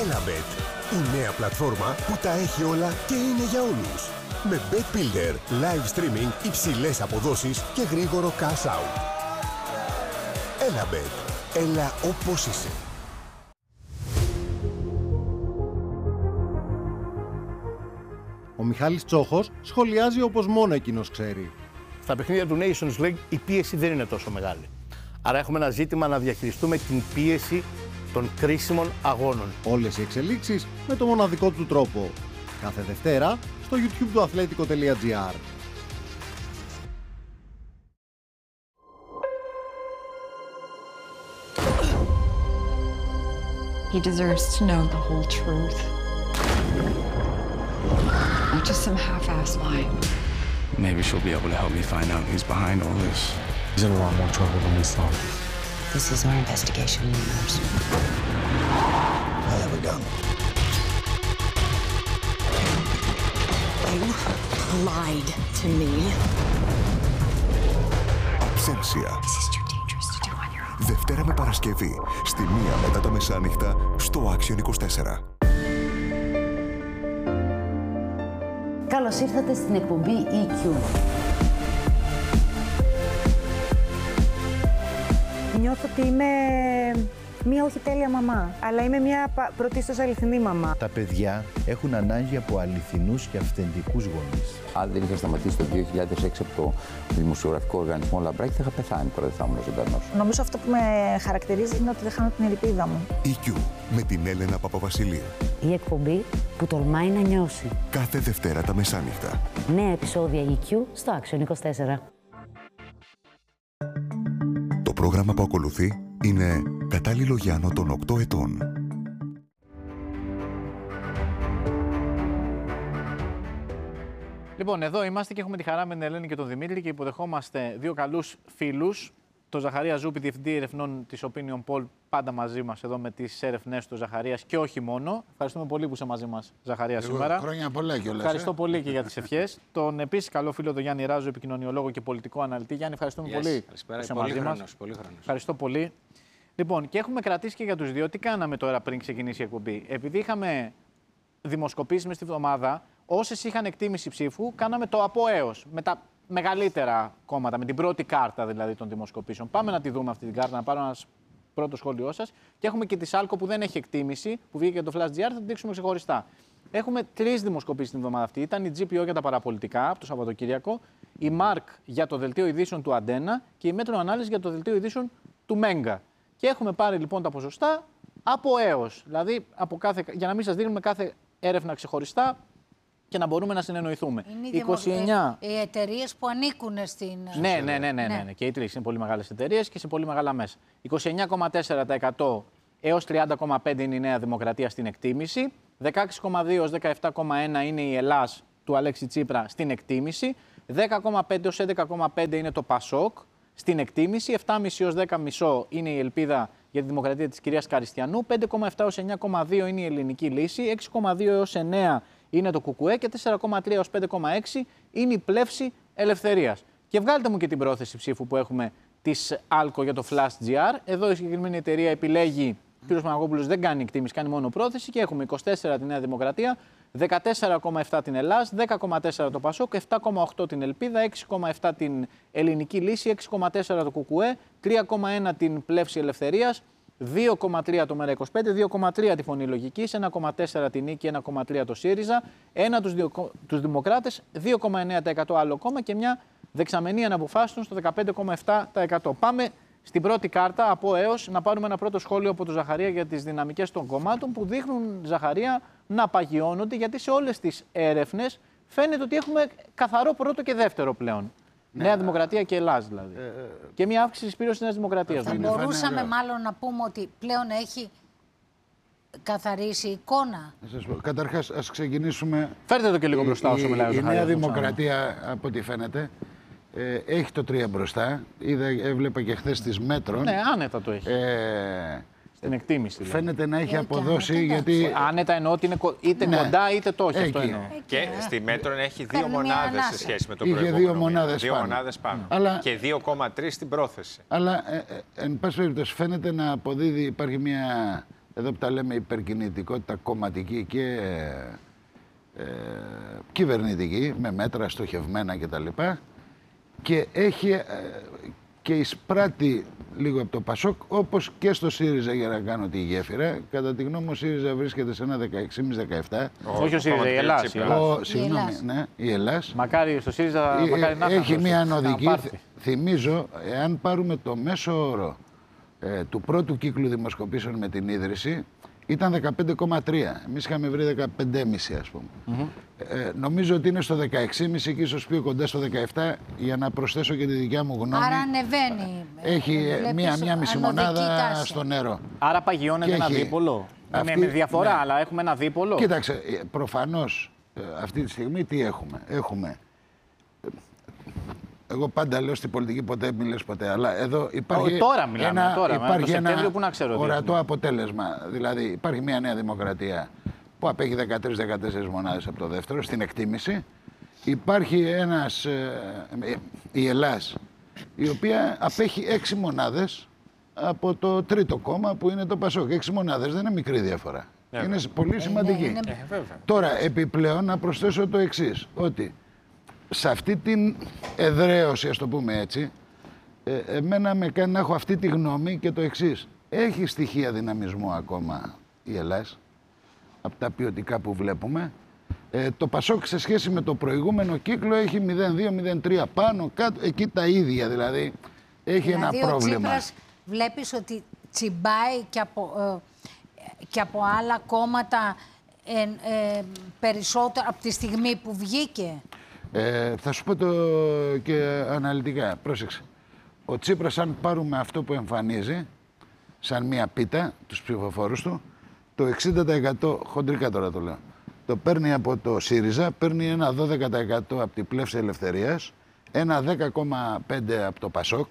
Elabet, η νέα πλατφόρμα που τα έχει όλα και είναι για όλους. Με Bet Builder, live streaming, υψηλές αποδόσεις και γρήγορο cash out. Elabet, έλα όπως είσαι. Ο Μιχάλης Τσόχος σχολιάζει όπως μόνο εκείνος ξέρει. Στα παιχνίδια του Nations League η πίεση δεν είναι τόσο μεγάλη. Άρα έχουμε ένα ζήτημα να διαχειριστούμε την πίεση των κρίσιμων αγώνων. Όλες οι εξελίξεις με το μοναδικό του τρόπο. Κάθε Δευτέρα στο YouTube του athletico.gr. He deserves to know the whole truth. Not just some half-assed lie. Maybe she'll be able to help me find out who's behind all this. He's in a lot more trouble than we thought. This is our investigation, yours. What have we done? You lied to me. Absentia. Δευτέρα με Παρασκευή, στη 1 μετά τα μεσάνυχτα, στο Action 24. Καλώς ήρθατε στην εκπομπή EQ. Νιώθω ότι είμαι μία όχι τέλεια μαμά, αλλά είμαι μία πρωτίστως αληθινή μαμά. Τα παιδιά έχουν ανάγκη από αληθινούς και αυθεντικούς γονείς. Αν δεν είχα σταματήσει το 2006 από το δημοσιογραφικό οργανισμό Λαμπράκη, θα είχα πεθάνει τώρα, δεν θα ήμουν ζωντανός. Νομίζω αυτό που με χαρακτηρίζει είναι ότι δεν χάνω την ελπίδα μου. EQ με την Έλενα Παπαβασιλείου. Η εκπομπή που τολμάει να νιώσει. Κάθε Δευτέρα τα μεσάνυχτα. Νέα επεισόδια EQ στο Action 24. Το πρόγραμμα που ακολουθεί είναι κατάλληλο για άνω των 8 ετών. Λοιπόν, εδώ είμαστε και έχουμε τη χαρά με την Ελένη και τον Δημήτρη και υποδεχόμαστε δύο καλούς φίλους. Το Ζαχαρία Ζούπη, διευθυντή ερευνών της Opinion Poll, πάντα μαζί μας εδώ με τις έρευνές του Ζαχαρίας και όχι μόνο. Ευχαριστούμε πολύ που είσαι μαζί μας, Ζαχαρία, σήμερα. Χρόνια πολλά κιόλας. Ευχαριστώ πολύ και για τις ευχές. Τον επίσης καλό φίλο τον Γιάννη Ράζο, επικοινωνιολόγο και πολιτικό αναλυτή. Γιάννη, ευχαριστούμε πολύ που είσαι μαζί μας. Ευχαριστώ πολύ. Λοιπόν, και έχουμε κρατήσει και για τους δύο. Τι κάναμε τώρα πριν ξεκινήσει η εκπομπή? Επειδή είχαμε δημοσκοπήσεις μες τη βδομάδα, όσες είχαν εκτίμηση ψήφου, κάναμε το από έως, με τα μεγαλύτερα κόμματα, με την πρώτη κάρτα δηλαδή των δημοσκοπήσεων. Πάμε να τη δούμε αυτή την κάρτα, να πάρω ένα πρώτο σχόλιο σας. Και έχουμε και τη Σάλκο που δεν έχει εκτίμηση, που βγήκε για το Flash GR, θα την δείξουμε ξεχωριστά. Έχουμε 3 δημοσκοπήσεις την εβδομάδα αυτή. Ήταν η GPO για τα παραπολιτικά από το Σαββατοκύριακο, η Mark για το δελτίο ειδήσεων του Αντένα και η Μέτρο Ανάλυση για το δελτίο ειδήσεων του Μέγκα. Και έχουμε πάρει λοιπόν τα ποσοστά από έως. Δηλαδή από κάθε, για να μην σας δίνουμε κάθε έρευνα ξεχωριστά και να μπορούμε να συνεννοηθούμε. Είναι 29... οι εταιρείες που ανήκουν στην... Ναι. Και οι τρεις είναι πολύ μεγάλες εταιρείες και σε πολύ μεγάλα μέσα. 29,4% έως 30,5% είναι η Νέα Δημοκρατία στην εκτίμηση. 16,2% έως 17,1% είναι η Ελλάς του Αλέξη Τσίπρα στην εκτίμηση. 10,5% έως 11,5% είναι το Πασόκ στην εκτίμηση. 7,5% έως 10,5% είναι η Ελπίδα για τη Δημοκρατία της κυρίας Καριστιανού. 5,7% έως 9,2% είναι η Ελληνική Λύση. 6,2% έως 9% είναι το Κουκουέ και 4,3 έως 5,6 είναι η Πλεύση Ελευθερίας. Και βγάλτε μου και την πρόθεση ψήφου που έχουμε της Άλκο για το Flash GR. Εδώ η συγκεκριμένη εταιρεία επιλέγει, ο κ. Παναγόπουλος δεν κάνει εκτίμηση, κάνει μόνο πρόθεση και έχουμε 24 τη Νέα Δημοκρατία, 14,7 την Ελλάς, 10,4 το Πασόκ, 7,8 την Ελπίδα, 6,7 την Ελληνική Λύση, 6,4 το Κουκουέ, 3,1 την Πλεύση Ελευθερίας, 2,3 το ΜΕΡΑ25, 2,3 τη Φωνή Λογικής, 1,4 την Νίκη, 1,3 το ΣΥΡΙΖΑ, 1 τους Δημοκράτες, 2,9% άλλο κόμμα και μια δεξαμενή αναποφάσιστων στο 15,7%. Πάμε στην πρώτη κάρτα από έως να πάρουμε ένα πρώτο σχόλιο από τον Ζαχαρία για τις δυναμικές των κομμάτων που δείχνουν, Ζαχαρία, να παγιώνονται, γιατί σε όλες τις έρευνες φαίνεται ότι έχουμε καθαρό πρώτο και δεύτερο πλέον. Ναι, Νέα Δημοκρατία και Ελλάς δηλαδή. Και μια αύξηση της πύρωσης της Νέας Δημοκρατίας. Θα μπορούσαμε μάλλον να πούμε ότι πλέον έχει καθαρίσει η εικόνα. Καταρχάς, ας ξεκινήσουμε. Φέρτε το και λίγο μπροστά όσο μιλάει ο Ζαχαρίας. Η Νέα Δημοκρατία, από ό,τι φαίνεται, έχει το 3 μπροστά. Έβλεπα και χθες τις Μέτρων. Ναι, άνετα το έχει. Στην εκτίμηση. Δηλαδή. Φαίνεται να έχει αποδώσει γιατί. Άνετα εννοώ ότι είναι είτε κοντά είτε το όχι. Αυτό εννοώ. Και στη Μέτρον έχει 2 μονάδες σε σχέση με το προηγούμενο. Είχε 2 μονάδες πάνω. Αλλά... Και 2,3 στην πρόθεση. Αλλά, εν πάση περιπτώσει, φαίνεται να αποδίδει, υπάρχει μια εδώ που τα λέμε υπερκινητικότητα κομματική και κυβερνητική, με μέτρα στοχευμένα κτλ. Και έχει και εισπράττει λίγο από το Πασόκ, όπως και στο ΣΥΡΙΖΑ, για να κάνω τη γέφυρα. Κατά τη γνώμη μου, ο ΣΥΡΙΖΑ βρίσκεται σε ένα 16,5-17. Όχι ο ΣΥΡΙΖΑ, η Ελλάς. Συγγνώμη, ναι, η Ελλάς. Μακάρι στο ΣΥΡΙΖΑ, μακάρι να έχει μια ανωδική. Θυμίζω, εάν πάρουμε το μέσο όρο του πρώτου κύκλου δημοσκοπήσεων με την ίδρυση, ήταν 15,3. Εμείς είχαμε βρει 15,5 ας πούμε. Νομίζω ότι είναι στο 16,5 και ίσως πιο κοντά στο 17, για να προσθέσω και τη δικιά μου γνώμη. Άρα ανεβαίνει. Έχει μία μισή μονάδα στο νερό. Άρα παγιώνεται ένα δίπολο. Με διαφορά, ναι. Αλλά έχουμε ένα δίπολο. Κοίταξε, προφανώς αυτή τη στιγμή τι έχουμε. Εγώ πάντα λέω στην πολιτική ποτέ μην λες ποτέ, αλλά εδώ υπάρχει ένα ορατό αποτέλεσμα. Δηλαδή υπάρχει μια νέα δημοκρατία που απέχει 13-14 μονάδες από το δεύτερο στην εκτίμηση. Υπάρχει η Ελλάς, η οποία απέχει 6 μονάδες από το τρίτο κόμμα που είναι το Πασόκ. 6 μονάδες δεν είναι μικρή διαφορά. Είναι πολύ σημαντική. Τώρα επιπλέον να προσθέσω το εξής, ότι σε αυτή την εδραίωση, ας το πούμε έτσι, εμένα με κάνει να έχω αυτή τη γνώμη και το εξής. Έχει στοιχεία δυναμισμού ακόμα η Ελλάς, από τα ποιοτικά που βλέπουμε. Το Πασόκ σε σχέση με το προηγούμενο κύκλο έχει 0,2-0,3 πάνω, κάτω, εκεί τα ίδια δηλαδή. Έχει ένα πρόβλημα. Ο Τσίπρας βλέπεις ότι τσιμπάει και από άλλα κόμματα περισσότερο από τη στιγμή που βγήκε. Θα σου πω το και αναλυτικά. Πρόσεξε. Ο Τσίπρας, αν πάρουμε αυτό που εμφανίζει, σαν μία πίτα, τους ψηφοφόρους του, το 60% χοντρικά τώρα το λέω, το παίρνει από το ΣΥΡΙΖΑ, παίρνει ένα 12% από την Πλεύση Ελευθερίας, ένα 10,5% από το ΠΑΣΟΚ,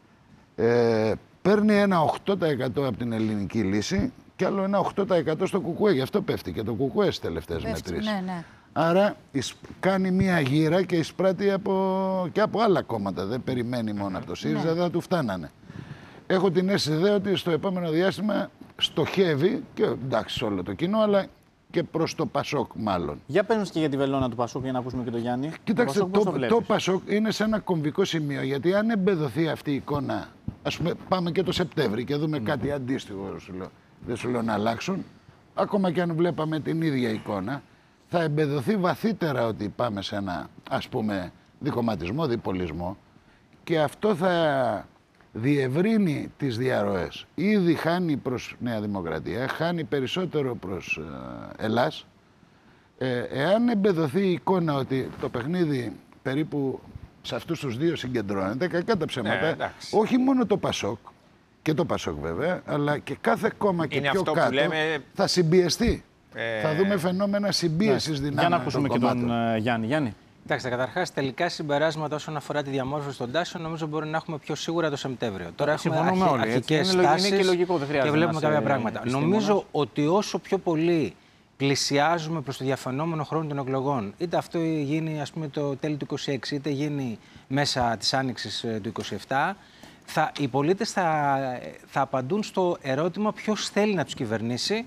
παίρνει ένα 8% από την Ελληνική Λύση και άλλο ένα 8% στο ΚΚΕ. Γι' αυτό πέφτει και το ΚΚΕ στις τελευταίες μετρήσεις. Ναι. Άρα κάνει μία γύρα και εισπράττει και από άλλα κόμματα. Δεν περιμένει μόνο από το ΣΥΡΙΖΑ, δεν θα του φτάνανε. Έχω την αίσθηση ότι στο επόμενο διάστημα στοχεύει και εντάξει σε όλο το κοινό, αλλά και προς το Πασόκ μάλλον. Για πες και για τη βελόνα του Πασόκ για να ακούσουμε και τον Γιάννη. Κοίταξε, το Πασόκ είναι σε ένα κομβικό σημείο, γιατί αν εμπεδοθεί αυτή η εικόνα, ας πούμε πάμε και το Σεπτέμβρη και δούμε κάτι αντίστοιχο, δεν σου λέω να αλλάξουν, ακόμα και αν βλέπαμε την ίδια εικόνα, θα εμπεδοθεί βαθύτερα ότι πάμε σε ένα, ας πούμε, δικομματισμό, διπολισμό και αυτό θα διευρύνει τις διαρροές. Ήδη χάνει προς Νέα Δημοκρατία, χάνει περισσότερο προς Ελλάς. Εάν εμπεδοθεί η εικόνα ότι το παιχνίδι περίπου σε αυτούς τους δύο συγκεντρώνεται, κακά τα ψέματα, όχι μόνο το Πασόκ, και το Πασόκ βέβαια, αλλά και κάθε κόμμα και πιο κάτω θα συμπιεστεί. Θα δούμε φαινόμενα συμπίεσης δυνάμεων. Για να ακούσουμε και τον Γιάννη. Γιάννη. Κοιτάξτε, καταρχάς, τελικά συμπεράσματα όσον αφορά τη διαμόρφωση των τάσεων, νομίζω μπορεί να έχουμε πιο σίγουρα το Σεπτέμβριο. Τώρα έχουμε αρχικές τάσεις και βλέπουμε κάποια πράγματα. Νομίζω ότι όσο πιο πολύ πλησιάζουμε προς το διαφαινόμενο χρόνο των εκλογών, είτε αυτό γίνει ας πούμε το τέλη του 26, είτε γίνει μέσα της άνοιξης του 27, οι πολίτες θα απαντούν στο ερώτημα ποιος θέλει να τους κυβερνήσει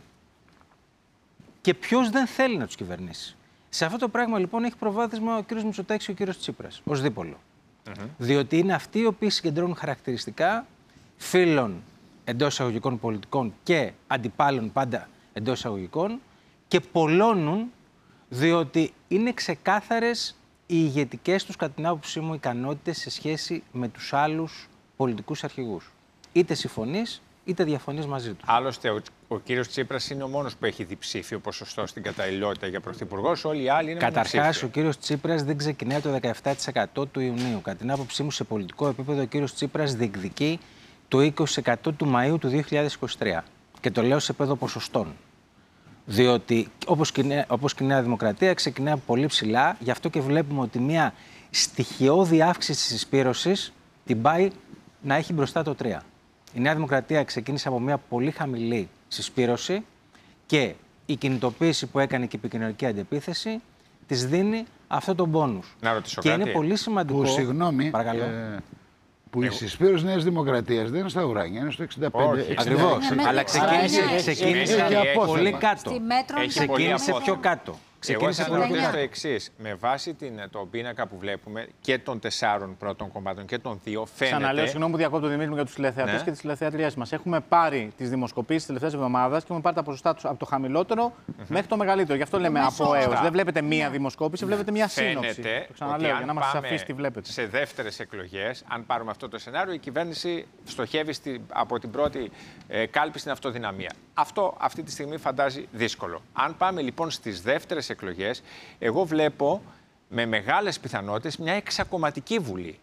και ποιος δεν θέλει να τους κυβερνήσει. Σε αυτό το πράγμα λοιπόν έχει προβάδισμα ο κ. Μητσοτάκης και ο κ. Τσίπρας ως δίπολο. Διότι είναι αυτοί οι οποίοι συγκεντρώνουν χαρακτηριστικά φίλων εντός εισαγωγικών πολιτικών και αντιπάλων πάντα εντός εισαγωγικών και πολλώνουν διότι είναι ξεκάθαρες οι ηγετικές τους, κατά την άποψή μου, ικανότητες σε σχέση με τους άλλους πολιτικούς αρχηγούς. Είτε συμφωνείς είτε διαφωνείς μαζί του. Άλλωστε, ο κύριος Τσίπρας είναι ο μόνος που έχει διψήφιο ποσοστό στην καταλληλότητα για πρωθυπουργός. Όλοι οι άλλοι είναι καταρχάς, ο κύριος Τσίπρας δεν ξεκινάει το 17% του Ιουνίου. Κατά την άποψή μου, σε πολιτικό επίπεδο, ο κύριος Τσίπρας διεκδικεί το 20% του Μαΐου του 2023. Και το λέω σε επίπεδο ποσοστών. Διότι, όπως και η Νέα Δημοκρατία, ξεκινάει πολύ ψηλά. Γι' αυτό και βλέπουμε ότι μια στοιχειώδη αύξηση της συσπήρωσης την πάει να έχει μπροστά το 3. Η Νέα Δημοκρατία ξεκίνησε από μια πολύ χαμηλή συσπήρωση και η κινητοποίηση που έκανε και η επικοινωνική αντεπίθεση της δίνει αυτό το μπόνους. Να ρωτήσω και κάτι. Είναι πολύ σημαντικό. Που, συγγνώμη, παρακαλώ. Που η συσπήρωση Νέας Δημοκρατίας δεν είναι στα ουράνια, είναι στο 65. Ακριβώς. Αλλά ξεκίνησε πολύ κάτω. Ξεκίνησε πιο κάτω. Εγώ θα ρωτήσω το εξής. Με βάση τον πίνακα που βλέπουμε και των 4 πρώτων κομμάτων και των 2, φαίνεται. Ξαναλέω, συγγνώμη που διακόπτω, Δημήτρη, για τους τηλεθεατές και τις τηλεθεατριές μας. Έχουμε πάρει τις δημοσκοπήσεις τις τελευταίες εβδομάδες και έχουμε πάρει τα ποσοστά τους από το χαμηλότερο μέχρι το μεγαλύτερο. Γι' αυτό λέμε από έως. Δεν βλέπετε μία δημοσκόπηση, βλέπετε μία σύνοψη. Το ξαναλέω, για να μας αφήσει τι βλέπετε. Σε δεύτερες εκλογές, αν πάρουμε αυτό το σενάριο, η κυβέρνηση στοχεύει από την πρώτη κάλπη στην αυτοδυναμία. Αυτό αυτή τη στιγμή φαντάζει δύσκολο. Αν πάμε λοιπόν στις δεύτερες εκλογές, εγώ βλέπω με μεγάλες πιθανότητες μια εξακομματική βουλή.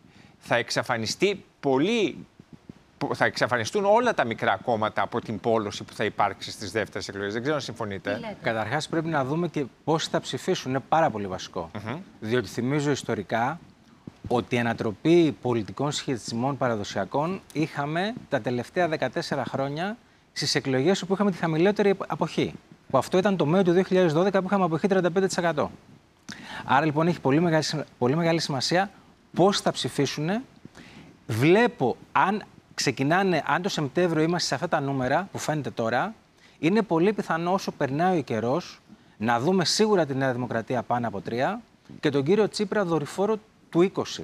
Θα εξαφανιστούν όλα τα μικρά κόμματα από την πόλωση που θα υπάρξει στις δεύτερες εκλογές. Δεν ξέρω αν συμφωνείτε. Καταρχάς πρέπει να δούμε και πόσοι θα ψηφίσουν. Είναι πάρα πολύ βασικό. Διότι θυμίζω ιστορικά ότι η ανατροπή πολιτικών σχετισμών παραδοσιακών είχαμε τα τελευταία 14 χρόνια στις εκλογές όπου είχαμε τη χαμηλότερη αποχή. Που αυτό ήταν το Μέο του 2012 που είχαμε αποχή 35%. Άρα λοιπόν έχει πολύ μεγάλη σημασία πώς θα ψηφίσουν. Βλέπω αν το Σεπτέμβριο είμαστε σε αυτά τα νούμερα που φαίνεται τώρα, είναι πολύ πιθανό όσο περνάει ο καιρός να δούμε σίγουρα τη Νέα Δημοκρατία πάνω από 3 και τον κύριο Τσίπρα δορυφόρο του 20.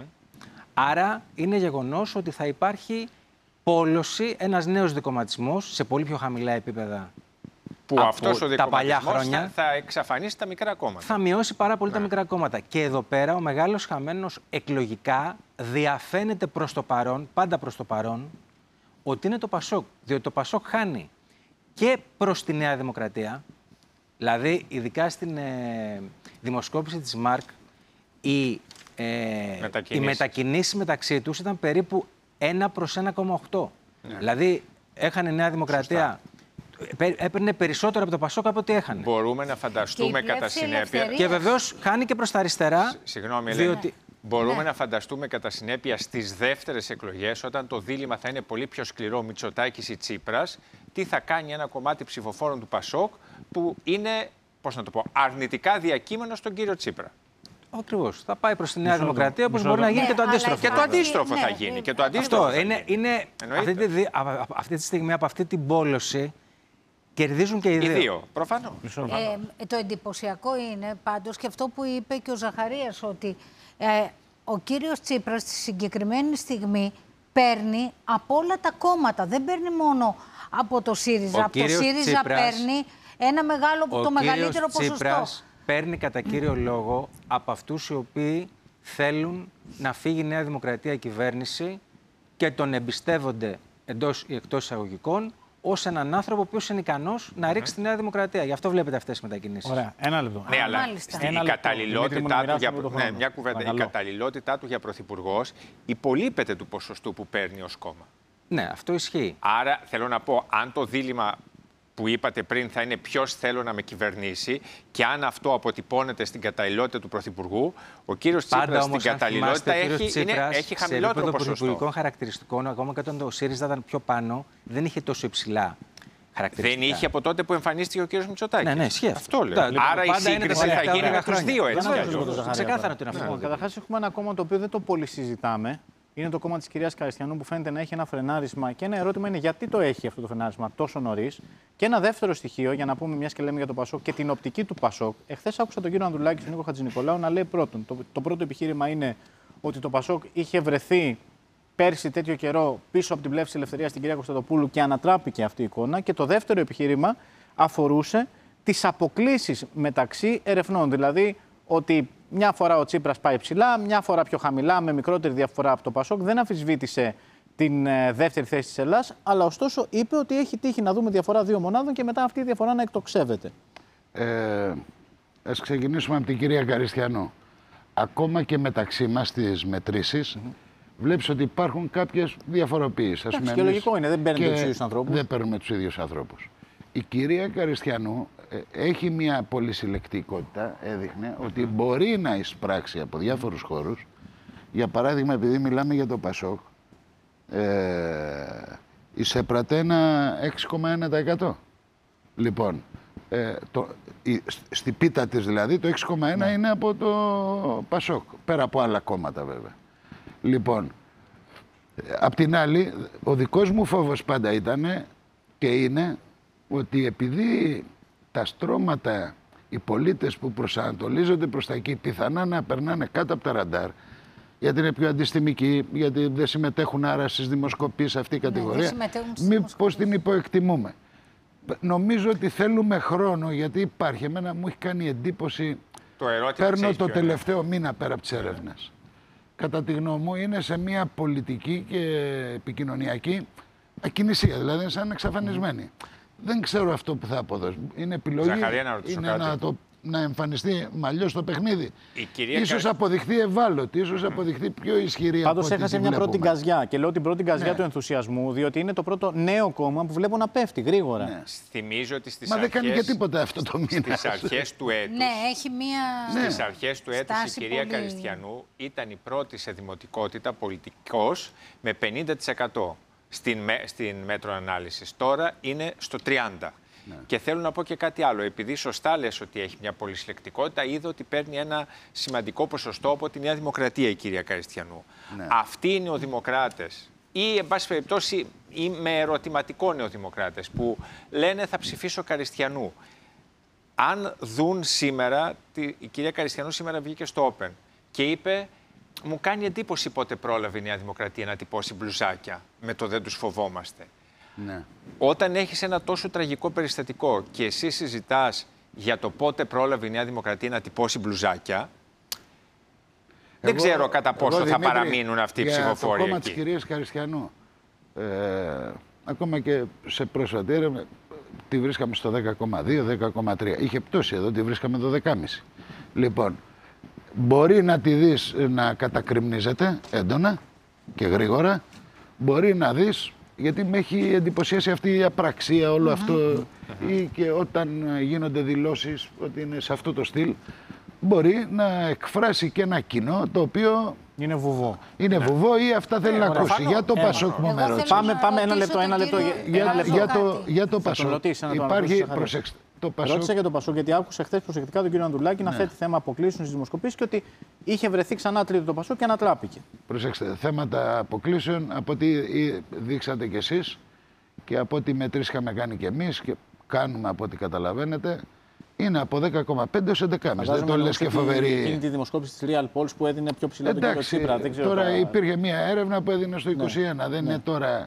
Άρα είναι γεγονός ότι θα υπάρχει πόλωση, ένας νέος δικομματισμός σε πολύ πιο χαμηλά επίπεδα. Που αυτός ο δικομματισμός θα εξαφανίσει τα μικρά κόμματα. Θα μειώσει πάρα πολύ τα μικρά κόμματα. Και εδώ πέρα ο μεγάλος χαμένος εκλογικά διαφαίνεται προς το παρόν, πάντα προς το παρόν, ότι είναι το Πασόκ. Διότι το Πασόκ χάνει και προς τη Νέα Δημοκρατία, δηλαδή ειδικά στην δημοσκόπηση της ΜΑΡΚ, οι μετακινήσεις μεταξύ τους ήταν περίπου 1/1,8. Δηλαδή έχανε η Νέα Δημοκρατία. Έπαιρνε περισσότερο από το Πασόκ από ό,τι έχανε. Μπορούμε να φανταστούμε κατά συνέπεια. Και βεβαίως χάνει και προς τα αριστερά. Συγγνώμη, διότι... Μπορούμε να φανταστούμε κατά συνέπεια στις δεύτερες εκλογές, όταν το δίλημμα θα είναι πολύ πιο σκληρό, Μητσοτάκης ή Τσίπρας, τι θα κάνει ένα κομμάτι ψηφοφόρων του Πασόκ που είναι, πώς να το πω, αρνητικά διακείμενο στον κύριο Τσίπρα. Ακριβώς. Θα πάει προς τη Νέα Δημοκρατία, όπως μπορεί να γίνει και το αντίστροφο. Και το αντίστροφο θα γίνει. Και το αντίστροφο. Αυτό είναι αυτή τη στιγμή από αυτή την πόλωση. Κερδίζουν και οι δύο. Προφανώς. Το εντυπωσιακό είναι πάντως και αυτό που είπε και ο Ζαχαρίας, ότι ο κύριος Τσίπρας στη συγκεκριμένη στιγμή παίρνει από όλα τα κόμματα. Δεν παίρνει μόνο από το ΣΥΡΙΖΑ. Από το ΣΥΡΙΖΑ παίρνει το μεγαλύτερο ποσοστό. Τσίπρας παίρνει κατά κύριο λόγο από αυτούς οι οποίοι θέλουν να φύγει η Νέα Δημοκρατία κυβέρνηση και τον εμπιστεύονται εντός ή εκτός εισαγωγικών ως έναν άνθρωπο ο οποίος είναι ικανός να ρίξει τη Νέα Δημοκρατία. Γι' αυτό βλέπετε αυτές τις μετακινήσεις. Ωραία, ένα λεπτό. Ναι, αλλά η καταλληλότητά του για πρωθυπουργός υπολείπεται του ποσοστού που παίρνει ως κόμμα. Ναι, αυτό ισχύει. Άρα θέλω να πω, αν το δίλημμα που είπατε πριν θα είναι ποιος θέλω να με κυβερνήσει και αν αυτό αποτυπώνεται στην καταλληλότητα του Πρωθυπουργού, ο κύριος Τσίπρας στην καταλληλότητα έχει χαμηλότερο ποσοστό. Σε πρωθυπουργικών χαρακτηριστικών, ακόμα και όταν το ΣΥΡΙΖΑ ήταν πιο πάνω, δεν είχε τόσο υψηλά χαρακτηριστικά. Δεν είχε από τότε που εμφανίστηκε ο κύριος Μητσοτάκης. Ναι, ισχύει. Αυτό λέω. Άρα η σύγκριση θα γίνει με τους δύο, έτσι. Ξεκάθαρα ότι είναι αυτό. Καταρχάς, έχουμε ένα κόμμα το οποίο δεν το πολύ συζητάμε. Είναι το κόμμα της κυρίας Καριστιανού που φαίνεται να έχει ένα φρενάρισμα. Και ένα ερώτημα είναι γιατί το έχει αυτό το φρενάρισμα τόσο νωρίς. Και ένα δεύτερο στοιχείο, για να πούμε μια και λέμε για το Πασόκ και την οπτική του Πασόκ. Εχθές άκουσα τον κύριο Ανδρουλάκη και τον Νίκο Χατζηνικολάου να λέει πρώτον. Το πρώτο επιχείρημα είναι ότι το Πασόκ είχε βρεθεί πέρσι τέτοιο καιρό πίσω από την πλεύση της ελευθερίας στην κυρία Κωνσταντοπούλου και ανατράπηκε αυτή η εικόνα. Και το δεύτερο επιχείρημα αφορούσε τις αποκλίσεις μεταξύ ερευνών. Δηλαδή ότι μια φορά ο Τσίπρας πάει ψηλά, μια φορά πιο χαμηλά, με μικρότερη διαφορά από το Πασόκ. Δεν αμφισβήτησε την δεύτερη θέση της Ελλάδας, αλλά ωστόσο είπε ότι έχει τύχει να δούμε διαφορά 2 μονάδων και μετά αυτή η διαφορά να εκτοξεύεται. Ας ξεκινήσουμε από την κυρία Καριστιανού. Ακόμα και μεταξύ μας στις μετρήσεις, βλέπεις ότι υπάρχουν κάποιες διαφοροποιήσεις. Και λογικό είναι, δεν παίρνουμε τους ίδιους ανθρώπους. Δεν παίρνουμε τους ίδιους ανθρώπους. Η κυρία Καριστιανού έχει μια πολυσυλλεκτικότητα, έδειχνε ότι μπορεί να εισπράξει από διάφορους χώρους. Για παράδειγμα, επειδή μιλάμε για το Πασόκ, εισέπρατε ένα 6,1%. Λοιπόν, στη πίτα της δηλαδή, το 6,1 είναι από το Πασόκ, πέρα από άλλα κόμματα βέβαια. Λοιπόν, Απ' την άλλη, ο δικός μου φόβος πάντα ήταν και είναι ότι επειδή τα στρώματα, οι πολίτες που προσανατολίζονται προς τα εκεί, πιθανά να περνάνε κάτω από τα ραντάρ, γιατί είναι πιο αντιστημικοί, γιατί δεν συμμετέχουν άρα στις δημοσκοπήσεις αυτή η κατηγορία, μήπως την υποεκτιμούμε. Νομίζω ότι θέλουμε χρόνο, γιατί υπάρχει, εμένα μου έχει κάνει εντύπωση, παίρνω το τελευταίο μήνα πέρα από τις έρευνες. Κατά τη γνώμη μου είναι σε μια πολιτική και επικοινωνιακή ακινησία, δηλαδή είναι σαν εξαφανισμένη. Δεν ξέρω αυτό που θα αποδώσει. Είναι επιλογή, είναι να εμφανιστεί μαλλιώς στο παιχνίδι. Ίσως αποδειχθεί ευάλωτη, ίσως αποδειχθεί πιο ισχυρή. Πάντως έχασε μια πρώτη γκαζιά. Και λέω την πρώτη γκαζιά του ενθουσιασμού, διότι είναι το πρώτο νέο κόμμα που βλέπω να πέφτει γρήγορα. Ναι. Θυμίζω ότι στις δεν κάνει και τίποτα αυτό το μήνα. Στις αρχές του έτους, ναι, έχει μία... Στις αρχές του έτους η κυρία Καριστιανού ήταν η πρώτη σε δημοτικότητα πολιτικός με 50% στην μέτρο ανάλυσης. Τώρα είναι στο 30%. Ναι. Και θέλω να πω και κάτι άλλο. Επειδή σωστά λες ότι έχει μια πολυσυλλεκτικότητα, είδα ότι παίρνει ένα σημαντικό ποσοστό από τη Νέα Δημοκρατία η κυρία Καριστιανού. Ναι. Αυτοί οι νεοδημοκράτες ή, εν πάση περιπτώσει, ή με ερωτηματικό νεοδημοκράτες που λένε θα ψηφίσω Καριστιανού. Αν δουν σήμερα, η κυρία Καριστιανού σήμερα βγήκε στο Open και είπε, μου κάνει εντύπωση πότε πρόλαβε η Νέα Δημοκρατία να τυπώσει μπλουζάκια με το δεν τους φοβόμαστε. Ναι. Όταν έχεις ένα τόσο τραγικό περιστατικό και εσύ συζητάς για το πότε πρόλαβε η Νέα Δημοκρατία να τυπώσει μπλουζάκια, δεν ξέρω κατά πόσο θα παραμείνουν αυτοί οι ψηφοφόροι. Το κόμμα της κυρίας Καριστιανού, ακόμα και σε πρόσφατη έρευνα, τη βρίσκαμε στο 10,2, 10,3. Είχε πτώσει εδώ, τη βρίσκαμε το 12,5. Λοιπόν, μπορεί να τη δεις να κατακριμνίζεται έντονα και γρήγορα, μπορεί να δεις, γιατί με έχει εντυπωσιάσει αυτή η απραξία, όλο αυτό, ή και όταν γίνονται δηλώσεις ότι είναι σε αυτό το στυλ, μπορεί να εκφράσει και ένα κοινό το οποίο είναι βουβό. Είναι βουβό ή αυτά θέλει να ακούσει. Για το Πασόκ μου με ρώτησε. Πάμε ένα λεπτό. Για το Πασόκ. Υπάρχει, προσέξτε. Ρώτησα για το Πασόκ, γιατί άκουσα χθες προσεκτικά τον κύριο Ανδρουλάκη να θέτει θέμα αποκλήσεων στις δημοσκοπήσεις και ότι είχε βρεθεί ξανά τρίτο το Πασόκ και ανατράπηκε. Προσέξτε, θέματα αποκλήσεων, από ό,τι δείξατε κι εσείς και από ό,τι μετρήσεις είχαμε κάνει κι εμείς και κάνουμε από ό,τι καταλαβαίνετε, είναι από 10,5 έως 11,5. Δεν το λες και φοβερή. Εκείνη τη δημοσκόπηση της Real Polls που έδινε πιο ψηλά τον κύριο Τσίπρα. Δεν ξέρω τώρα υπήρχε μια έρευνα που έδινε στο 21, δεν είναι τώρα.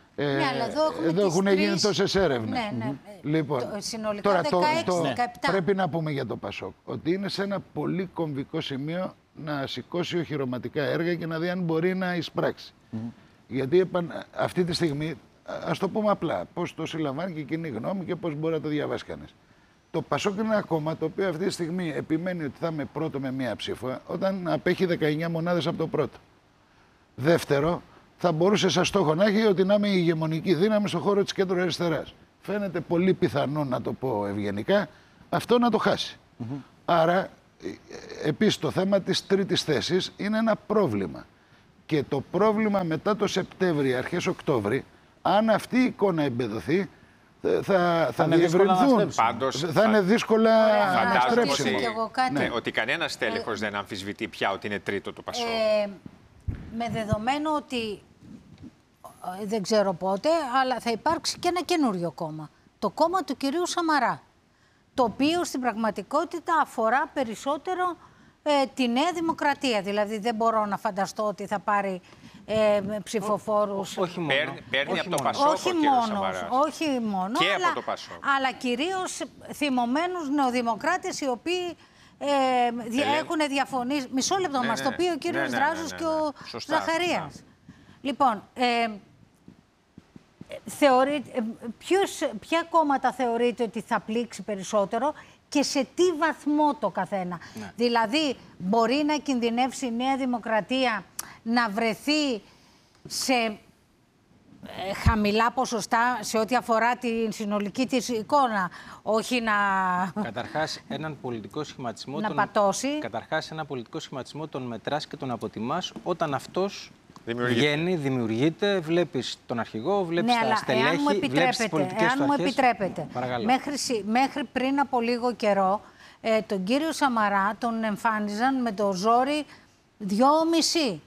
Εδώ έχουν γίνει τόσες έρευνες. Λοιπόν, συνολικά 16-17. Πρέπει να πούμε για το Πασόκ ότι είναι σε ένα πολύ κομβικό σημείο να σηκώσει οχυρωματικά έργα και να δει αν μπορεί να εισπράξει. Γιατί αυτή τη στιγμή, ας το πούμε απλά, πώς το συλλαμβάνει και η κοινή γνώμη και πώς μπορεί να το διαβάσει κανείς. Το Πασόκ είναι ένα κόμμα το οποίο αυτή τη στιγμή επιμένει ότι θα είμαι πρώτο με μία ψήφο όταν απέχει 19 μονάδες από το πρώτο. Δεύτερο, θα μπορούσε σαν στόχο να έχει ότι να είμαι η ηγεμονική δύναμη στον χώρο της κέντρου αριστεράς. Φαίνεται πολύ πιθανό, να το πω ευγενικά, αυτό να το χάσει. Άρα, επίσης το θέμα της τρίτης θέσης είναι ένα πρόβλημα. Και το πρόβλημα μετά το Σεπτέμβρη, αρχές Οκτώβρη, αν αυτή η εικόνα εμπεδοθεί, θα διευρυνθούν. Θα είναι δύσκολα αναστρέψιμο. Ότι κανένας τέλεχος δεν αμφισβητεί πια ότι είναι τρίτο το Πασόκ. Με δεδομένο ότι δεν ξέρω πότε, αλλά θα υπάρξει και ένα καινούριο κόμμα. Το κόμμα του κυρίου Σαμαρά. Το οποίο στην πραγματικότητα αφορά περισσότερο τη Νέα Δημοκρατία. Δηλαδή δεν μπορώ να φανταστώ ότι θα πάρει ψηφοφόρους. Όχι μόνο. Παίρνει από το Πασόκ ο κύριος Σαμαράς. Όχι μόνο. Και από το Πασόκ. Αλλά κυρίως θυμωμένους νεοδημοκράτες οι οποίοι έχουν διαφωνήσει. Μισό λεπτό, μας το πει ο κύριος Δράζος και ο Ζαχαρίας. Λοιπόν, ποια κόμματα θεωρείτε ότι θα πλήξει περισσότερο και σε τι βαθμό το καθένα. Δηλαδή, μπορεί να κινδυνεύσει η Νέα Δημοκρατία να βρεθεί σε χαμηλά ποσοστά σε ό,τι αφορά την συνολική της εικόνα, όχι να... Καταρχάς, έναν πολιτικό σχηματισμό... να πατώσει. Καταρχάς, ένα πολιτικό σχηματισμό τον μετράς και τον αποτιμάς όταν αυτός βγαίνει, δημιουργείται, βλέπεις τον αρχηγό, βλέπεις τα στελέχη, βλέπεις τις πολιτικές του αρχές. Εάν μου επιτρέπετε, μέχρι πριν από λίγο καιρό, τον κύριο Σαμαρά τον εμφάνιζαν με το ζόρι 2,5.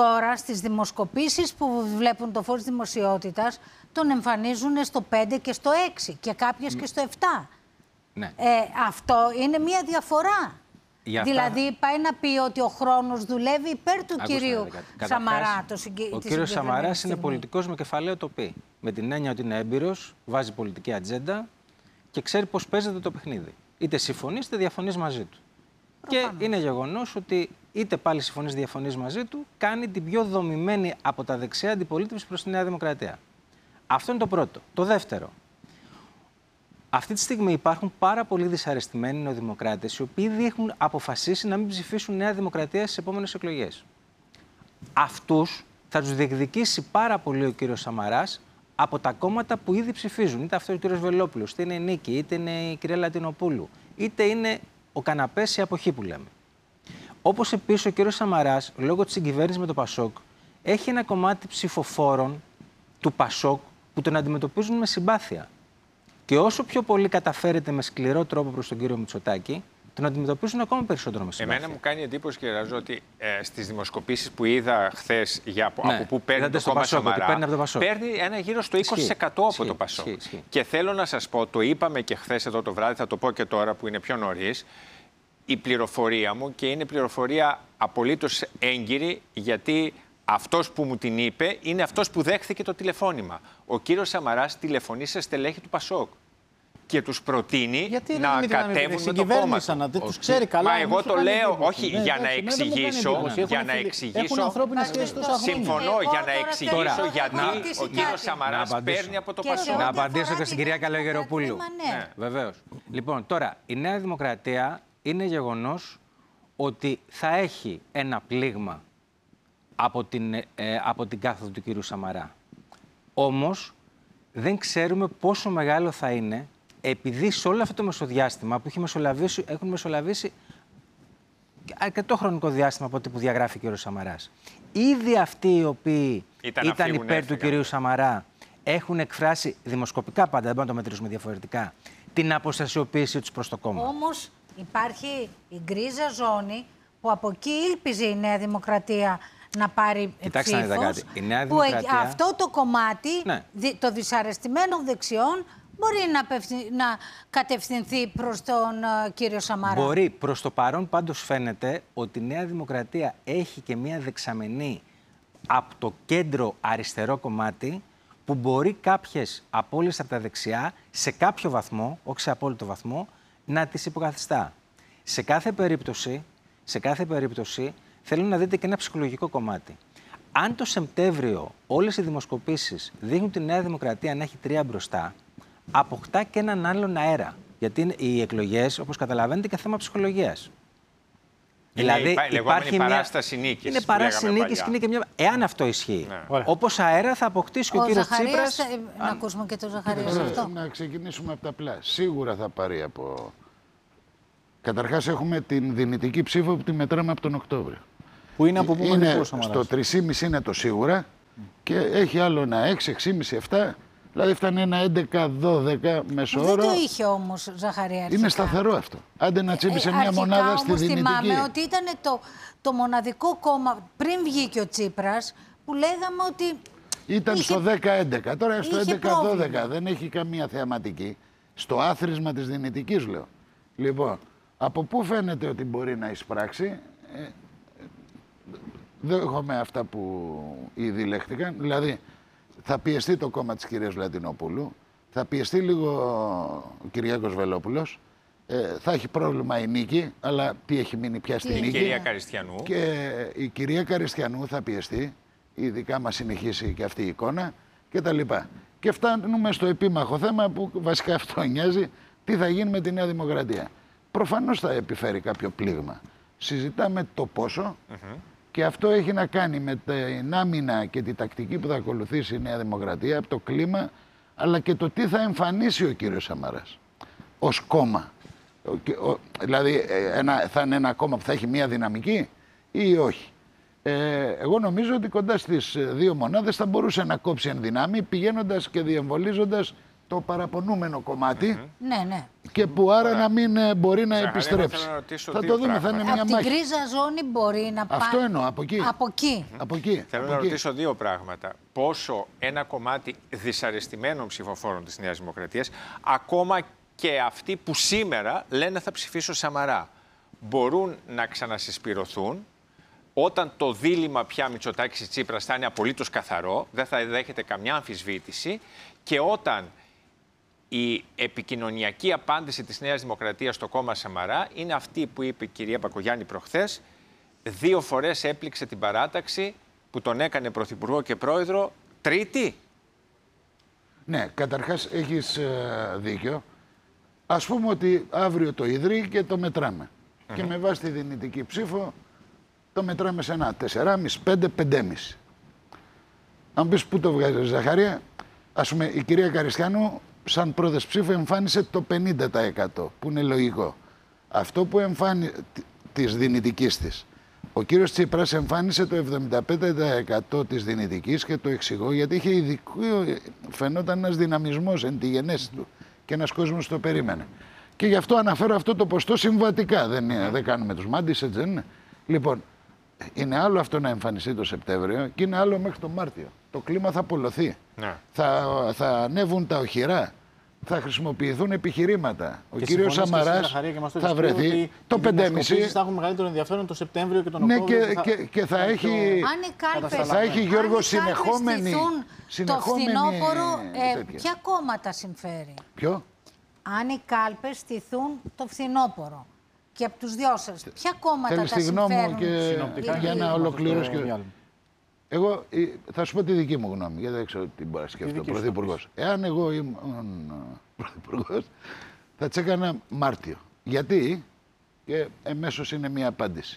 τώρα στις δημοσκοπήσεις που βλέπουν το φως δημοσιότητας τον εμφανίζουν στο 5 και στο 6 και κάποιες και στο 7. Ναι. Αυτό είναι μια διαφορά. Δηλαδή πάει να πει ότι ο χρόνος δουλεύει υπέρ του κυρίου Σαμαρά. Ο κύριος Σαμαράς είναι πολιτικός με κεφαλαίο το πει. Με την έννοια ότι είναι έμπειρος, βάζει πολιτική ατζέντα και ξέρει πώς παίζεται το παιχνίδι. Είτε συμφωνείς είτε διαφωνείς μαζί του. Προφανώς. Και είναι γεγονός ότι είτε πάλι συμφωνείς διαφωνείς μαζί του, κάνει την πιο δομημένη από τα δεξιά αντιπολίτευση προς τη Νέα Δημοκρατία. Αυτό είναι το πρώτο. Το δεύτερο. Αυτή τη στιγμή υπάρχουν πάρα πολλοί δυσαρεστημένοι νεοδημοκράτες, οι οποίοι ήδη έχουν αποφασίσει να μην ψηφίσουν Νέα Δημοκρατία στις επόμενες εκλογές. Αυτούς θα τους διεκδικήσει πάρα πολύ ο κύριος Σαμαράς από τα κόμματα που ήδη ψηφίζουν. Είτε αυτό ο κύριος Βελόπουλος, είτε είναι η Νίκη, είτε είναι η κυρία Λατινοπούλου, είτε είναι ο καναπές η αποχή που λέμε. Όπως επίσης ο κύριος Σαμαράς, λόγω της συγκυβέρνησης με το Πασόκ, έχει ένα κομμάτι ψηφοφόρων του Πασόκ που τον αντιμετωπίζουν με συμπάθεια. Και όσο πιο πολύ καταφέρεται με σκληρό τρόπο προς τον κύριο Μητσοτάκη, τον αντιμετωπίζουν ακόμα περισσότερο με συμπάθεια. Εμένα μου κάνει εντύπωση, κύριε Ραζό, ότι στις δημοσκοπήσεις που είδα χθες από πού παίρνει το κόμμα Σαμαρά, παίρνει ένα γύρω στο 20% από το Πασόκ. Και θέλω να σας πω, το είπαμε και χθες εδώ το βράδυ, θα το πω και τώρα που είναι πιο νωρίς, η πληροφορία μου, και είναι πληροφορία απολύτως έγκυρη, γιατί αυτός που μου την είπε είναι αυτός που δέχθηκε το τηλεφώνημα. Ο κύριος Σαμαράς τηλεφωνεί σε στελέχη του Πασόκ και τους προτείνει να κατέβουν με το κόμμα του. Τους ξέρει καλά. Μα εγώ το λέω, όχι, για να εξηγήσω, συμφωνώ, για να εξηγήσω γιατί ο κύριος Σαμαράς παίρνει από το Πασόκ. Να απαντήσω και στην κυρία Καλογεροπούλου. Βεβαίως. Λοιπόν, τώρα, η Νέα Δημοκρατία είναι γεγονός ότι θα έχει ένα πλήγμα από την κάθοδο του κύριου Σαμαρά. Όμως, δεν ξέρουμε πόσο μεγάλο θα είναι, επειδή σε όλο αυτό το μεσοδιάστημα που έχουν μεσολαβήσει αρκετό χρονικό διάστημα από ό,τι που διαγράφει ο κύριος Σαμαράς. Ήδη αυτοί οι οποίοι ήταν υπέρ του κυρίου Σαμαρά έχουν εκφράσει δημοσκοπικά πάντα, δεν μπορούμε να το μετρήσουμε διαφορετικά, την αποστασιοποίησή τους προς το κόμμα. Όμως υπάρχει η γκρίζα ζώνη που από εκεί ήλπιζε η Νέα Δημοκρατία να πάρει ψήφους, που αυτό το κομμάτι, το δυσαρεστημένο δεξιών, μπορεί να κατευθυνθεί προς τον κύριο Σαμαρά. Μπορεί. Προς το παρόν πάντως φαίνεται ότι η Νέα Δημοκρατία έχει και μία δεξαμενή από το κέντρο αριστερό κομμάτι, που μπορεί κάποιες απώλειες από τα δεξιά, σε κάποιο βαθμό, όχι σε απόλυτο βαθμό, να τις υποκαθιστά. Σε κάθε περίπτωση, θέλω να δείτε και ένα ψυχολογικό κομμάτι. Αν το Σεπτέμβριο όλες οι δημοσκοπήσεις δείχνουν τη Νέα Δημοκρατία να έχει 3 μπροστά, αποκτά και έναν άλλον αέρα. Γιατί οι εκλογές, όπως καταλαβαίνετε, και θέμα ψυχολογίας. Δηλαδή υπάρχει μια παράσταση νίκης. Είναι παράσταση νίκης και είναι και μια. Εάν αυτό ισχύει. Ναι. Όπως αέρα θα αποκτήσει και ο κύριος Τσίπρας. Να ακούσουμε και τον Ζαχαρία σε αυτό. Να ξεκινήσουμε από τα απλά. Σίγουρα θα πάρει από. Καταρχάς, έχουμε την δυνητική ψήφο που τη μετράμε από τον Οκτώβριο. Που είναι από πού είναι στο 3,5 είναι το σίγουρα και έχει άλλο ένα 6, 6,5, 7. Δηλαδή φτάνει ένα 11-12 μέσο όρο. Δεν το είχε όμως, Ζαχαρία. Είναι σταθερό αυτό. Άντε να τσίπησε μια μονάδα στη δυνητική. Θυμάμαι ότι ήταν το μοναδικό κόμμα πριν βγήκε ο Τσίπρας που λέγαμε ότι. Ήταν στο 10-11. Τώρα στο 11-12 δεν έχει καμία θεαματική. Στο άθροισμα της δυνητικής λέω. Λοιπόν, από πού φαίνεται ότι μπορεί να εισπράξει. Δέχομαι αυτά που ήδη λέχτηκαν. Δηλαδή, θα πιεστεί το κόμμα της κυρίας Λατινοπούλου, θα πιεστεί λίγο ο Κυριάκος Βελόπουλος, θα έχει πρόβλημα η Νίκη, αλλά τι έχει μείνει πια στη Νίκη. Η κυρία Καριστιανού. Και η κυρία Καριστιανού θα πιεστεί, ειδικά μας συνεχίσει και αυτή η εικόνα κτλ. Και φτάνουμε στο επίμαχο θέμα που βασικά αυτό νοιάζει, τι θα γίνει με τη Νέα Δημοκρατία. Προφανώς θα επιφέρει κάποιο πλήγμα. Συζητάμε το πόσο. Και αυτό έχει να κάνει με την άμυνα και τη τακτική που θα ακολουθήσει η Νέα Δημοκρατία, από το κλίμα, αλλά και το τι θα εμφανίσει ο κύριος Σαμαράς ως κόμμα. Δηλαδή, θα είναι ένα κόμμα που θα έχει μία δυναμική ή όχι. Εγώ νομίζω ότι κοντά στις 2 μονάδες θα μπορούσε να κόψει εν δυνάμει, πηγαίνοντας και διεμβολίζοντας το παραπονούμενο κομμάτι. Ναι, ναι. και που άρα να μην μπορεί να επιστρέψει. Θα το δούμε, θα είναι μια μάχη. Από την γκρίζα ζώνη μπορεί να πάει. Αυτό εννοώ, από εκεί. Θέλω να ρωτήσω δύο πράγματα. Πόσο ένα κομμάτι δυσαρεστημένων ψηφοφόρων της Νέας Δημοκρατίας, ακόμα και αυτοί που σήμερα λένε θα ψηφίσω Σαμαρά, μπορούν να ξανασυσπηρωθούν όταν το δίλημμα πια Μητσοτάκης-Τσίπρας θα είναι απολύτως καθαρό, δεν θα δέχεται καμιά αμφισβήτηση, και όταν η επικοινωνιακή απάντηση της Νέας Δημοκρατίας στο κόμμα Σαμαρά είναι αυτή που είπε η κυρία Μπακογιάννη προχθές, 2 φορές έπληξε την παράταξη που τον έκανε πρωθυπουργό και πρόεδρο, τρίτη. Ναι, καταρχάς έχεις δίκιο. Ας πούμε ότι αύριο το ιδρύει και το μετράμε. Και με βάση τη δυνητική ψήφο το μετράμε σε ένα 4,5, 5,5. Αν πεις πού το βγάζεις, Ζαχαρία, ας πούμε η κυρία Καριστιανού σαν πρώτες ψήφου εμφάνισε το 50%, που είναι λογικό. Αυτό που εμφάνισε της δυνητικής της. Ο κύριος Τσίπρας εμφάνισε το 75% της δυνητικής και το εξηγώ γιατί είχε ειδικό, φαινόταν ένας δυναμισμός εν τη γενέση του και ένας κόσμος το περίμενε. Και γι' αυτό αναφέρω αυτό το ποστό συμβατικά, δεν κάνουμε τους μάντις, έτσι δεν είναι. Λοιπόν, είναι άλλο αυτό να εμφανιστεί το Σεπτέμβριο και είναι άλλο μέχρι το Μάρτιο. Το κλίμα θα απολωθεί. Ναι. Θα ανέβουν τα οχυρά. Θα χρησιμοποιηθούν επιχειρήματα. Ο κύριος Σαμαράς θα βρεθεί το 5,5. Θα έχουν μεγαλύτερο ενδιαφέρον το Σεπτέμβριο και τον Οκτώβριο. Ναι, και θα έχει Γιώργο συνεχόμενη. Το φθινόπωρο, ποια κόμματα συμφέρει? Ποιο? Αν οι κάλπες στηθούν το φθινόπωρο και από τους δυο σας, ποια κόμματα τα συμφέρουν? Και για να ολοκληρώσω. Εγώ θα σου πω τη δική μου γνώμη, γιατί δεν ξέρω τι μπορεί να σκέφτεται ο Πρωθυπουργός. Εάν εγώ ήμουν Πρωθυπουργός, θα τσέκανα Μάρτιο. Γιατί, και εμέσως είναι μια απάντηση.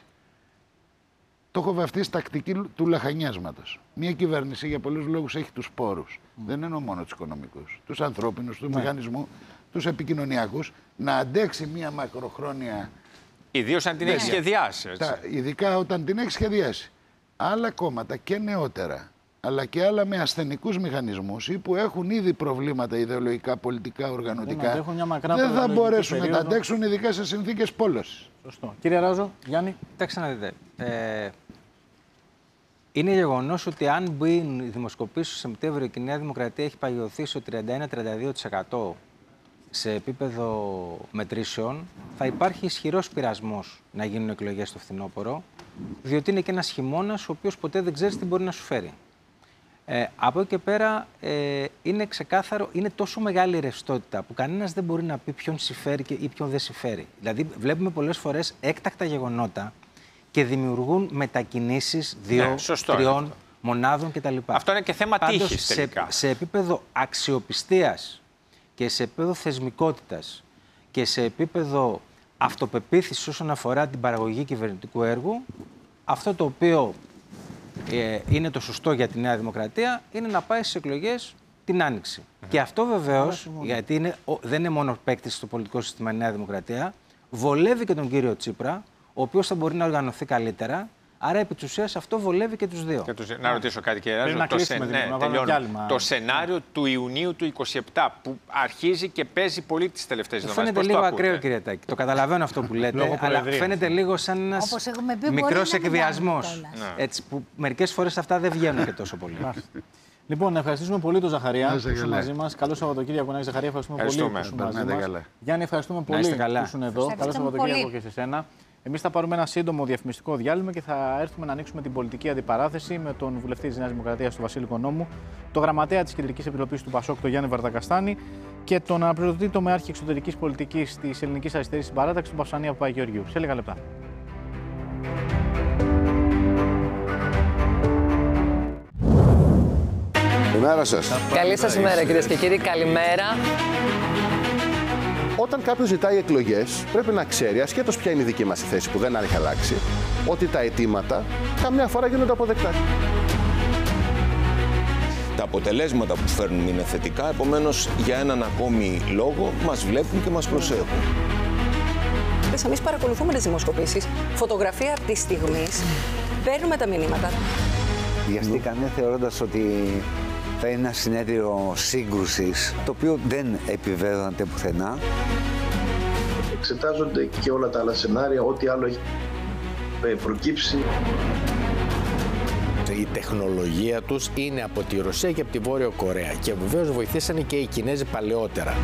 Το έχω βαφτίσει τακτική του λαχανιάσματος. Μια κυβέρνηση για πολλούς λόγους έχει τους πόρους. Δεν εννοώ μόνο τους οικονομικούς, τους ανθρώπινους, του μηχανισμού, τους επικοινωνιακούς, να αντέξει μια μακροχρόνια. Ιδίως αν την έχει σχεδιάσει. Ειδικά όταν την έχει σχεδιάσει. Άλλα κόμματα και νεότερα, αλλά και άλλα με ασθενικούς μηχανισμούς ή που έχουν ήδη προβλήματα ιδεολογικά, πολιτικά, οργανωτικά, δεν θα μπορέσουν να τα αντέξουν, ειδικά σε συνθήκες πόλωσης. Σωστό. Κύριε Ράζο, Γιάννη. Κοιτάξτε να δείτε. Είναι γεγονός ότι αν μπει η δημοσκοπήση στο Σεπτέμβριο και η Νέα Δημοκρατία έχει παγιωθεί στο 31-32% σε επίπεδο μετρήσεων, θα υπάρχει ισχυρός πειρασμός να γίνουν εκλογές στο φθινόπωρο, διότι είναι και ένας χειμώνας ο οποίος ποτέ δεν ξέρεις τι μπορεί να σου φέρει. Από εκεί και πέρα είναι ξεκάθαρο, είναι τόσο μεγάλη η ρευστότητα που κανένας δεν μπορεί να πει ποιον συμφέρει ή ποιον δεν συμφέρει. Δηλαδή βλέπουμε πολλές φορές έκτακτα γεγονότα και δημιουργούν μετακινήσεις 2-3 μονάδων κτλ. Αυτό είναι και θέμα τύχης τελικά. Σε επίπεδο αξιοπιστίας και σε επίπεδο θεσμικότητας και σε επίπεδο αυτοπεποίθησης όσον αφορά την παραγωγή κυβερνητικού έργου, αυτό το οποίο είναι το σωστό για τη Νέα Δημοκρατία είναι να πάει στις εκλογές την Άνοιξη. Και αυτό βεβαίως, γιατί δεν είναι μόνο παίκτης στο πολιτικό σύστημα η Νέα Δημοκρατία, βολεύει και τον κύριο Τσίπρα, ο οποίος θα μπορεί να οργανωθεί καλύτερα. Άρα, επί της ουσίας, αυτό βολεύει και τους δύο. Να ρωτήσω κάτι, κύριε Ράζο. Το σενάριο του Ιουνίου του 2027, που αρχίζει και παίζει πολύ τις τελευταίες εβδομάδες. Φαίνεται λίγο ακραίο, κύριε Τάκη. Το καταλαβαίνω αυτό που λέτε, αλλά φαίνεται λίγο σαν ένας μικρός εκβιασμός. Που μερικές φορές αυτά δεν βγαίνουν και τόσο πολύ. Λοιπόν, να ευχαριστήσουμε πολύ τον Ζαχαρία που ήσουν μαζί μας. Καλό Σαββατοκύριακο να έχεις, Ζαχαρία. Ευχαριστούμε πολύ που ήσουν μαζί μας. Γιάννη, ευχαριστούμε πολύ που ήσουν εδώ. Καλό Σαββατοκύριακο και σε σένα. Εμείς θα πάρουμε ένα σύντομο διαφημιστικό διάλειμμα και θα έρθουμε να ανοίξουμε την πολιτική αντιπαράθεση με τον βουλευτή της Νέας Δημοκρατίας, τον Βασίλη Κονόμου, τον γραμματέα της Κεντρικής Επιτροπής του Πασόκ, τον Γιάννη Βαρδακαστάνη, και τον αναπληρωτή τομεάρχη εξωτερικής πολιτικής της Ελληνικής Αριστερής στην παράταξη, τον Παυσανία Παπαγεωργίου. Σε λίγα λεπτά. Καλημέρα σας. Καλή σας ημέρα, κυρίες και κύριοι. Καλημέρα. Όταν κάποιος ζητάει εκλογές, πρέπει να ξέρει, ασχέτως ποια είναι η δική μας η θέση που δεν έχει αλλάξει, ότι τα αιτήματα καμιά φορά γίνονται αποδεκτά. Τα αποτελέσματα που φέρνουν είναι θετικά, επομένως για έναν ακόμη λόγο μας βλέπουν και μας προσέχουν. Εμείς παρακολουθούμε τις δημοσκοπήσεις, φωτογραφία από τη στιγμή, παίρνουμε τα μηνύματα. Βιαστήκανε θεωρώντας ότι θα είναι ένα συνέδριο σύγκρουσης, το οποίο δεν επιβεβαιώνεται πουθενά. Εξετάζονται και όλα τα άλλα σενάρια, ό,τι άλλο έχει προκύψει. Η τεχνολογία τους είναι από τη Ρωσία και από τη Βόρειο Κορέα και βεβαίως βοηθήσανε και οι Κινέζοι παλαιότερα.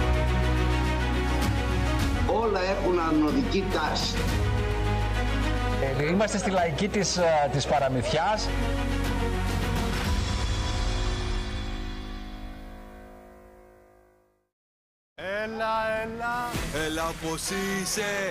Όλα έχουν ανωδική τάση. Είμαστε στη λαϊκή της παραμυθιάς. Έλα πως είσαι.